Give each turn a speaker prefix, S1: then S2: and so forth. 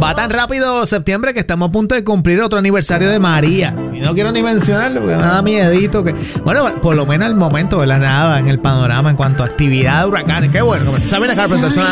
S1: Va tan rápido septiembre que estamos a punto de cumplir otro aniversario de María. Y no quiero ni mencionarlo porque me da miedito. Bueno, por lo menos al momento, ¿verdad? Nada en el panorama en cuanto a actividad de huracanes. Qué bueno. Sabrina Carpenter,